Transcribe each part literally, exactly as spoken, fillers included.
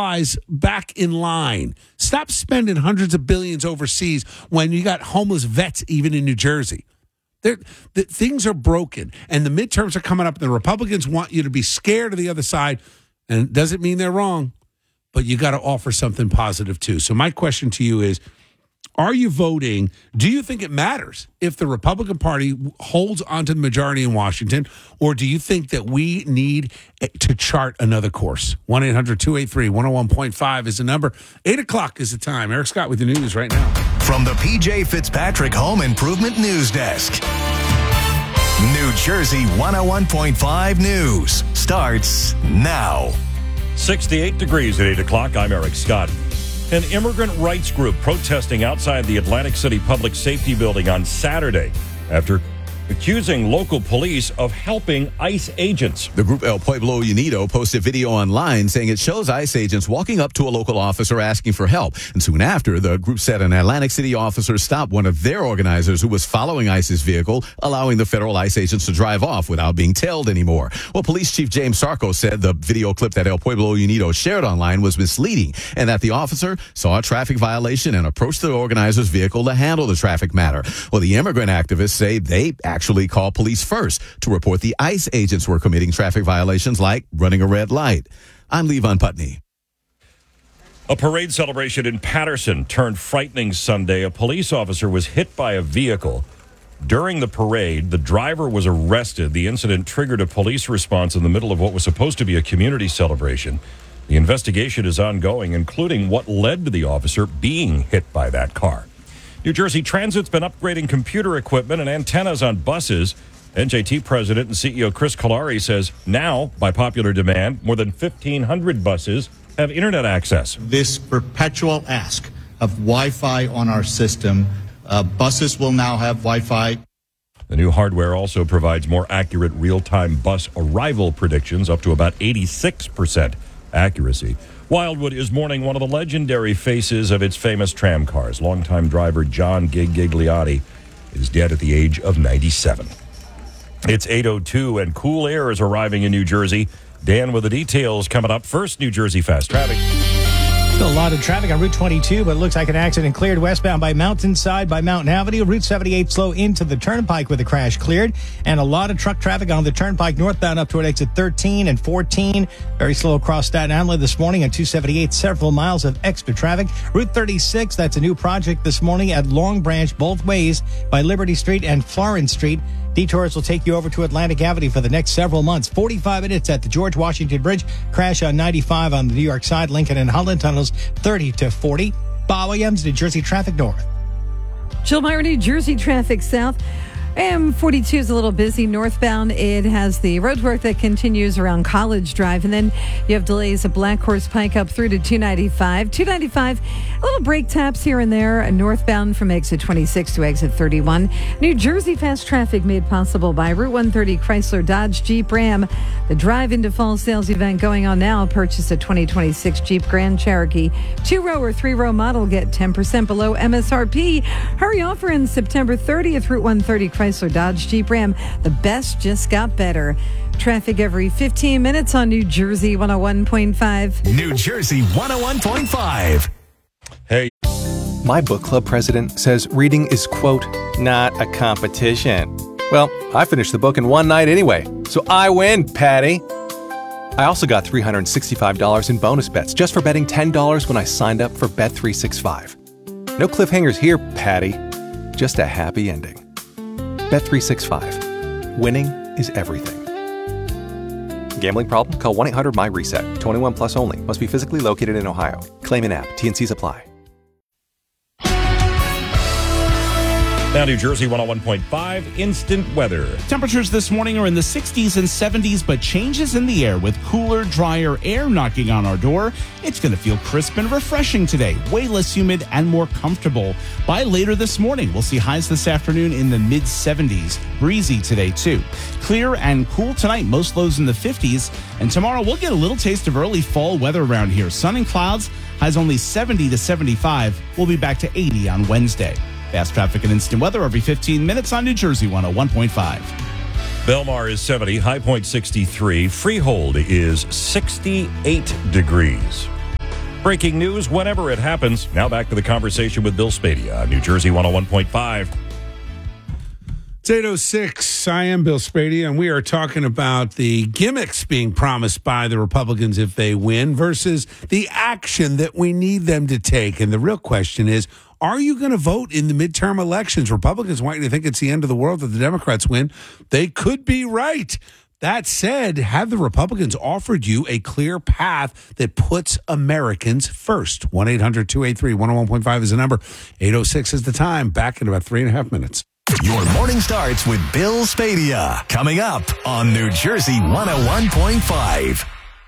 supplies back in line. Stop spending hundreds of billions overseas when you got homeless vets even in New Jersey. They're, the, things are broken, and the midterms are coming up, and the Republicans want you to be scared of the other side, and it doesn't mean they're wrong, but you got to offer something positive too. So my question to you is, are you voting? Do you think it matters if the Republican Party holds onto the majority in Washington, or do you think that we need to chart another course? one eight hundred two eight three one oh one point five is the number. eight o'clock is the time. Eric Scott with the news right now. From the P J Fitzpatrick Home Improvement News Desk. New Jersey one oh one point five News starts now. sixty-eight degrees at eight o'clock. I'm Eric Scott. An immigrant rights group protesting outside the Atlantic City Public Safety Building on Saturday after accusing local police of helping ICE agents. The group El Pueblo Unido posted video online saying it shows ICE agents walking up to a local officer asking for help. And soon after, the group said an Atlantic City officer stopped one of their organizers who was following ICE's vehicle, allowing the federal ICE agents to drive off without being tailed anymore. Well, Police Chief James Sarko said the video clip that El Pueblo Unido shared online was misleading and that the officer saw a traffic violation and approached the organizer's vehicle to handle the traffic matter. Well, the immigrant activists say they actually actually called police first to report the ICE agents were committing traffic violations like running a red light. I'm Levon Putney. A parade celebration in Patterson turned frightening Sunday. A police officer was hit by a vehicle. During the parade, the driver was arrested. The incident triggered a police response in the middle of what was supposed to be a community celebration. The investigation is ongoing, including what led to the officer being hit by that car. New Jersey Transit's been upgrading computer equipment and antennas on buses. N J T President and C E O Chris Kalari says now, by popular demand, more than fifteen hundred buses have internet access. This perpetual ask of Wi-Fi on our system, uh, buses will now have Wi-Fi. The new hardware also provides more accurate real-time bus arrival predictions, up to about eighty-six percent accuracy. Wildwood is mourning one of the legendary faces of its famous tram cars. Longtime driver John Gig Gigliotti is dead at the age of ninety-seven. It's eight oh two, and cool air is arriving in New Jersey. Dan with the details coming up. First, New Jersey Fast Traffic. A lot of traffic on Route twenty-two, but it looks like an accident cleared westbound by Mountainside by Mountain Avenue. Route seventy-eight slow into the Turnpike with a crash cleared. And a lot of truck traffic on the Turnpike northbound up toward exit thirteen and fourteen. Very slow across Staten Island this morning on two seventy-eight. Several miles of extra traffic. Route thirty-six, that's a new project this morning at Long Branch both ways by Liberty Street and Florence Street. Detours will take you over to Atlantic Avenue for the next several months. forty-five minutes at the George Washington Bridge. Crash on ninety-five on the New York side. Lincoln and Holland tunnels thirty to forty. Bob Williams, New Jersey Traffic North. Jill Meyer, New Jersey Traffic South. M forty-two is a little busy northbound. It has the roadwork that continues around College Drive. And then you have delays at Black Horse Pike up through to two ninety-five. two ninety-five, a little brake taps here and there. Northbound from exit twenty-six to exit thirty-one. New Jersey Fast Traffic made possible by Route one thirty Chrysler Dodge Jeep Ram. The Drive into Fall sales event going on now. Purchase a twenty twenty-six Jeep Grand Cherokee. Two-row or three-row model get ten percent below M S R P. Hurry offer in September thirtieth. Route one thirty Chrysler Dodge Jeep Ram. The best just got better. Traffic every fifteen minutes on New Jersey one oh one point five. New Jersey one oh one point five. Hey. My book club president says reading is, quote, not a competition. Well, I finished the book in one night anyway, so I win, Patty. I also got three hundred sixty-five dollars in bonus bets just for betting ten dollars when I signed up for Bet three sixty-five. No cliffhangers here, Patty. Just a happy ending. Bet three sixty-five. Winning is everything. Gambling problem? Call one eight hundred M Y RESET. twenty-one plus only. Must be physically located in Ohio. Claim in app. T and C's apply. Now New Jersey one oh one point five, instant weather. Temperatures this morning are in the sixties and seventies, but changes in the air with cooler, drier air knocking on our door. It's going to feel crisp and refreshing today, way less humid and more comfortable. By later this morning, we'll see highs this afternoon in the mid seventies. Breezy today, too. Clear and cool tonight, most lows in the fifties. And tomorrow, we'll get a little taste of early fall weather around here. Sun and clouds, highs only seventy to seventy-five. We'll be back to eighty on Wednesday. Fast traffic and instant weather every fifteen minutes on New Jersey one oh one point five. Belmar is seventy, High Point sixty-three. Freehold is sixty-eight degrees. Breaking news whenever it happens. Now back to the conversation with Bill Spadia on New Jersey one oh one point five. It's eight oh six. I am Bill Spadia, and we are talking about the gimmicks being promised by the Republicans if they win versus the action that we need them to take. And the real question is, are you going to vote in the midterm elections? Republicans want you to think it's the end of the world that the Democrats win. They could be right. That said, have the Republicans offered you a clear path that puts Americans first? one eight hundred two eight three one oh one point five is the number. eight oh six is the time. Back in about three and a half minutes. Your morning starts with Bill Spadia. Coming up on New Jersey one oh one point five.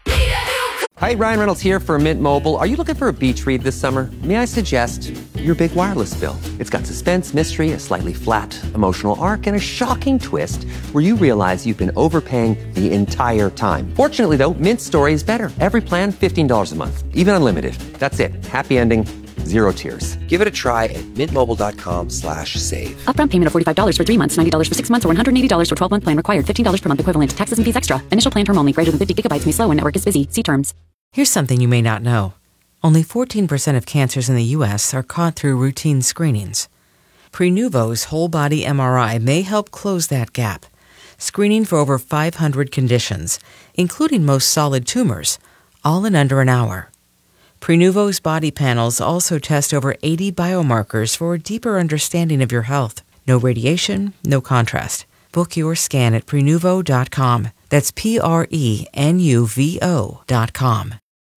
Hi, Ryan Reynolds here for Mint Mobile. Are you looking for a beach read this summer? May I suggest your big wireless bill? It's got suspense, mystery, a slightly flat emotional arc, and a shocking twist where you realize you've been overpaying the entire time. Fortunately, though, Mint's story is better. Every plan, fifteen dollars a month, even unlimited. That's it. Happy ending. Zero tears. Give it a try at mintmobile.com slash save. Upfront payment of forty-five dollars for three months, ninety dollars for six months, or one hundred eighty dollars for twelve-month plan required. fifteen dollars per month equivalent. Taxes and fees extra. Initial plan term only. Greater than fifty gigabytes may slow when network is busy. See terms. Here's something you may not know. Only fourteen percent of cancers in the U S are caught through routine screenings. Prenuvo's whole-body M R I may help close that gap, screening for over five hundred conditions, including most solid tumors, all in under an hour. Prenuvo's body panels also test over eighty biomarkers for a deeper understanding of your health. No radiation, no contrast. Book your scan at Prenuvo dot com. That's P R E N U V O dot com.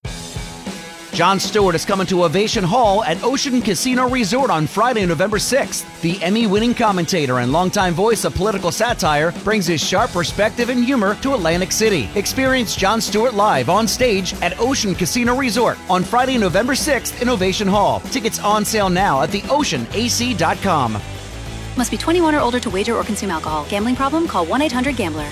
Jon Stewart is coming to Ovation Hall at Ocean Casino Resort on Friday, November sixth. The Emmy-winning commentator and longtime voice of political satire brings his sharp perspective and humor to Atlantic City. Experience Jon Stewart live on stage at Ocean Casino Resort on Friday, November sixth in Ovation Hall. Tickets on sale now at the ocean a c dot com. Must be twenty-one or older to wager or consume alcohol. Gambling problem? Call one eight hundred gambler.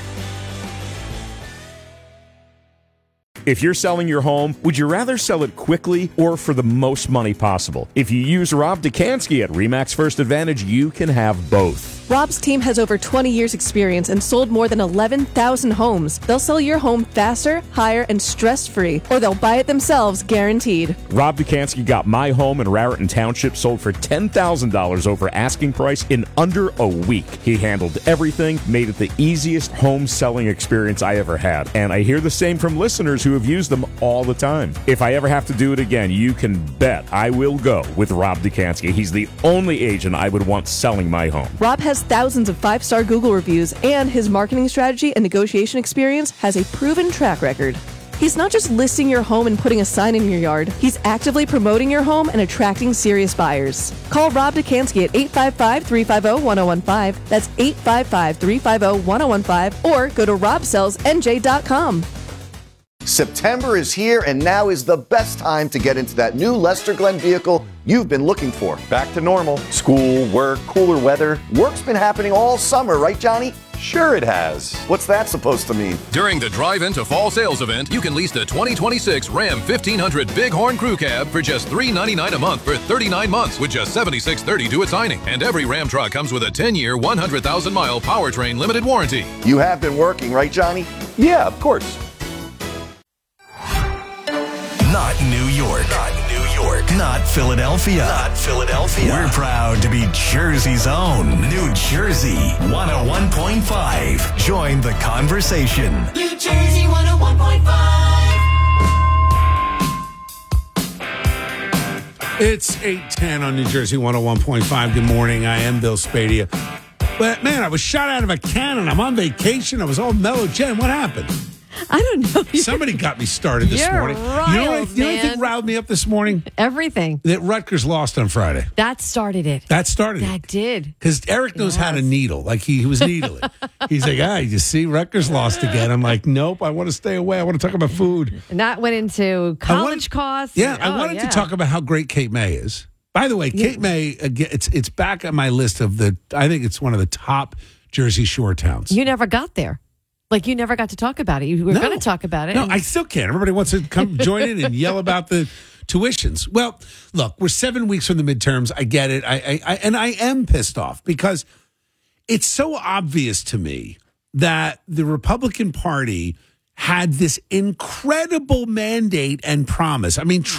If you're selling your home, would you rather sell it quickly or for the most money possible? If you use Rob Dekanski at RE/MAX First Advantage, you can have both. Rob's team has over twenty years experience and sold more than eleven thousand homes. They'll sell your home faster, higher, and stress-free, or they'll buy it themselves, guaranteed. Rob Dekanski got my home in Raritan Township sold for ten thousand dollars over asking price in under a week. He handled everything, made it the easiest home selling experience I ever had. And I hear the same from listeners who have used them all the time. If I ever have to do it again, you can bet I will go with Rob Dekanski. He's the only agent I would want selling my home. Rob has thousands of five-star Google reviews, and his marketing strategy and negotiation experience has a proven track record. He's not just listing your home and putting a sign in your yard. He's actively promoting your home and attracting serious buyers. Call Rob Dekanski at eight five five, three five zero, one zero one five. That's eight five five, three five zero, one zero one five. Or go to rob sells n j dot com. September is here, and now is the best time to get into that new Lester Glenn vehicle you've been looking for. Back to normal. School, work, cooler weather. Work's been happening all summer, right, Johnny? Sure it has. What's that supposed to mean? During the Drive Into Fall Sales event, you can lease the twenty twenty-six Ram fifteen hundred Bighorn Crew Cab for just three hundred ninety-nine dollars a month for thirty-nine months with just seventy-six thirty due at signing. And every Ram truck comes with a ten-year, one hundred thousand mile powertrain limited warranty. You have been working, right, Johnny? Yeah, of course. Not New York. Not New York. Not Philadelphia. Not Philadelphia. We're proud to be Jersey's own. New Jersey one oh one point five. Join the conversation. New Jersey one oh one point five. It's eight ten on New Jersey one oh one point five. Good morning. I am Bill Spadia. But, man, I was shot out of a cannon. I'm on vacation. I was all mellow. Jen, what happened? I don't know. Somebody got me started this You're morning. riled, you know what, you know what I think man. riled me up this morning? Everything. That Rutgers lost on Friday. That started it. That started That it. did. Because Eric knows how to needle. Like, he, he was needling. He's like, ah, you see, Rutgers lost again. I'm like, nope, I want to stay away. I want to talk about food. And that went into college wanted- costs. Yeah, and- I oh, wanted yeah. to talk about how great Cape May is. By the way, Cape May, again, it's it's back on my list of the, I think it's one of the top Jersey Shore towns. You never got there. Like, you never got to talk about it. You were No. going to talk about it. No, and- I still can't. Everybody wants to come join in and yell about the tuitions. Well, look, we're seven weeks from the midterms. I get it. I, I, I and I am pissed off because it's so obvious to me that the Republican Party had this incredible mandate and promise. I mean,